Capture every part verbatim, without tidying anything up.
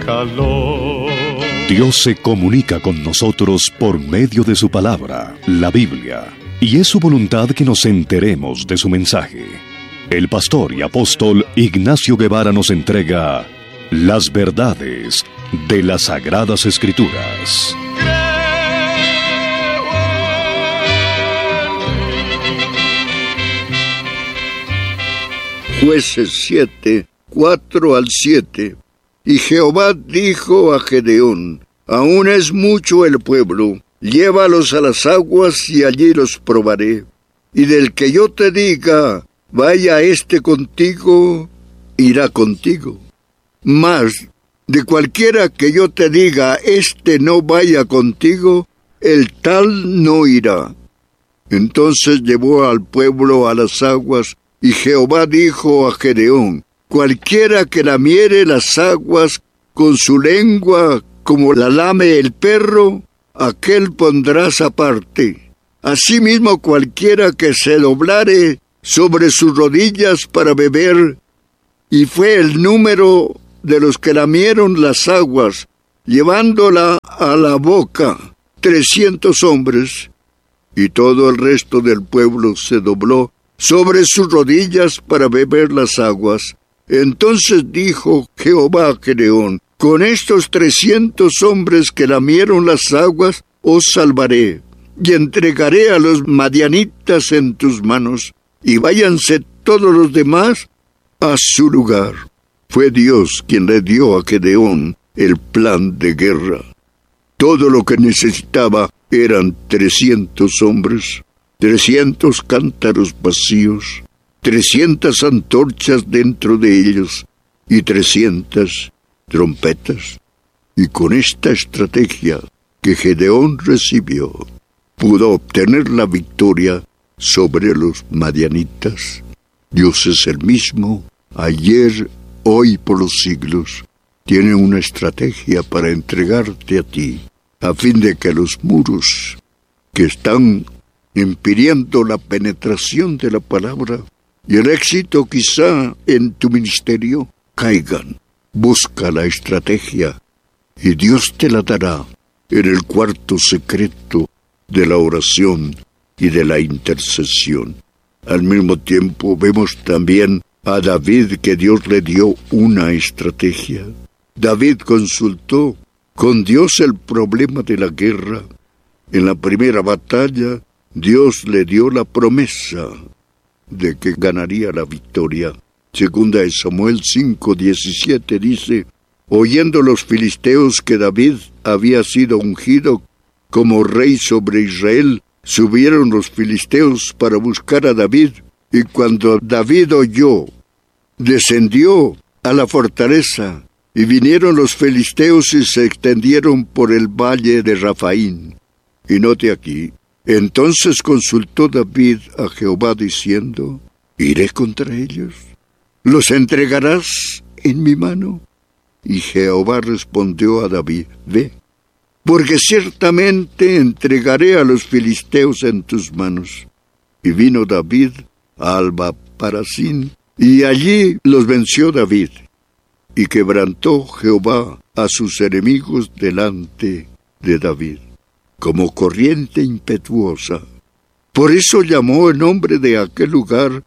calor. Dios se comunica con nosotros por medio de su palabra, la Biblia, y es su voluntad que nos enteremos de su mensaje. El pastor y apóstol Ignacio Guevara nos entrega las verdades de las Sagradas Escrituras. Jueces siete, cuatro al siete. Y Jehová dijo a Gedeón: aún es mucho el pueblo, llévalos a las aguas y allí los probaré. Y del que yo te diga, vaya este contigo, irá contigo. Mas, de cualquiera que yo te diga, este no vaya contigo, el tal no irá. Entonces llevó al pueblo a las aguas, y Jehová dijo a Gedeón: cualquiera que lamiere las aguas con su lengua como la lame el perro, aquel pondrás aparte. Asimismo cualquiera que se doblare sobre sus rodillas para beber. Y fue el número de los que lamieron las aguas, llevándola a la boca, trescientos hombres. Y todo el resto del pueblo se dobló sobre sus rodillas para beber las aguas. Entonces dijo Jehová a Gedeón: con estos trescientos hombres que lamieron las aguas, os salvaré, y entregaré a los madianitas en tus manos, y váyanse todos los demás a su lugar. Fue Dios quien le dio a Gedeón el plan de guerra. Todo lo que necesitaba eran trescientos hombres, trescientos cántaros vacíos, trescientas antorchas dentro de ellos y trescientas trompetas. Y con esta estrategia que Gedeón recibió, pudo obtener la victoria sobre los madianitas. Dios es el mismo, ayer, hoy, por los siglos. Tiene una estrategia para entregarte a ti, a fin de que los muros que están impidiendo la penetración de la palabra y el éxito quizá en tu ministerio caigan. Busca la estrategia y Dios te la dará en el cuarto secreto de la oración y de la intercesión. Al mismo tiempo vemos también a David, que Dios le dio una estrategia. David consultó con Dios el problema de la guerra. En la primera batalla, Dios le dio la promesa de que ganaría la victoria. Segunda de Samuel cinco diecisiete dice: oyendo los filisteos que David había sido ungido como rey sobre Israel, subieron los filisteos para buscar a David, y cuando David oyó, descendió a la fortaleza, y vinieron los filisteos y se extendieron por el valle de Rafaín. Y note aquí: entonces consultó David a Jehová diciendo: ¿iré contra ellos? ¿Los entregarás en mi mano? Y Jehová respondió a David: ve, porque ciertamente entregaré a los filisteos en tus manos. Y vino David a Alba-Parasín, y allí los venció David, y quebrantó Jehová a sus enemigos delante de David, como corriente impetuosa. Por eso llamó el nombre de aquel lugar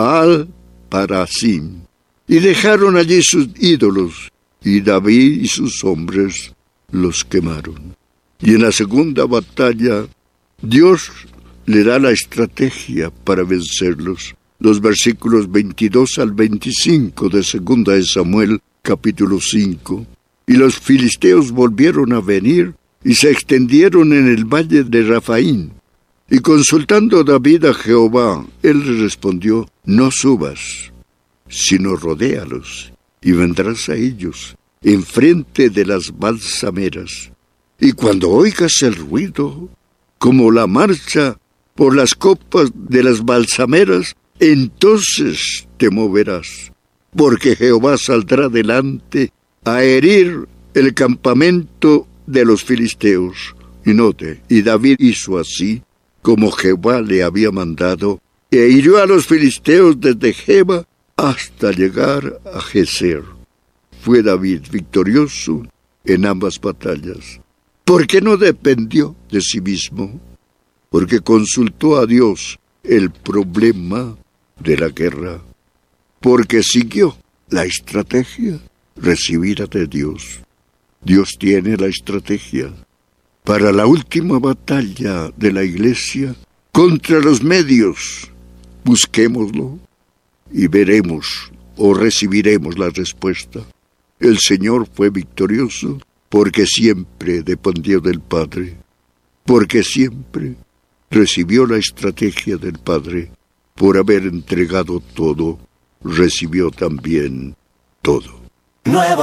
Baal-Parasín, y dejaron allí sus ídolos, y David y sus hombres los quemaron. Y en la segunda batalla, Dios le da la estrategia para vencerlos. Los versículos veintidós al veinticinco de Segunda de Samuel, capítulo cinco. Y los filisteos volvieron a venir, y se extendieron en el valle de Rafaín. Y consultando David a Jehová, él le respondió: no subas, sino rodéalos, y vendrás a ellos, enfrente de las balsameras. Y cuando oigas el ruido, como la marcha por las copas de las balsameras, entonces te moverás, porque Jehová saldrá delante a herir el campamento de los filisteos. Y note, y David hizo así como Jehová le había mandado, e hirió a los filisteos desde Geba hasta llegar a Geser. fue David victorioso en ambas batallas. ¿Por qué no dependió de sí mismo? Porque consultó a Dios el problema de la guerra. Porque siguió la estrategia recibida de Dios. Dios tiene la estrategia para la última batalla de la iglesia contra los medios. Busquémoslo y veremos o recibiremos la respuesta. El Señor fue victorioso porque siempre dependió del Padre, porque siempre recibió la estrategia del Padre. Por haber entregado todo, recibió también todo. Nuevo